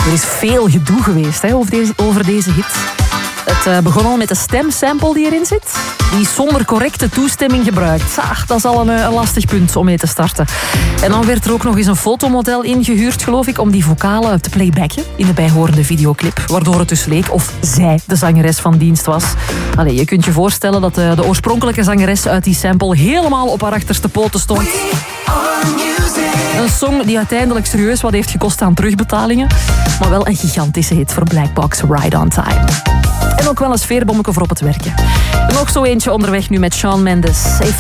Er is veel gedoe geweest over deze hit. Het begon al met de stemsample die erin zit. Die is zonder correcte toestemming gebruikt. Dat is al een lastig punt om mee te starten. En dan werd er ook nog eens een fotomodel ingehuurd, geloof ik, om die vocalen te playbacken in de bijhorende videoclip. Waardoor het dus leek of zij de zangeres van dienst was. Allee, je kunt je voorstellen dat de oorspronkelijke zangeres uit die sample helemaal op haar achterste poten stond. Een song die uiteindelijk serieus wat heeft gekost aan terugbetalingen. Maar wel een gigantische hit voor Black Box, Right on Time. En ook wel een sfeerbommetje voor op het werken. Nog zo eentje onderweg nu met Shawn Mendes. If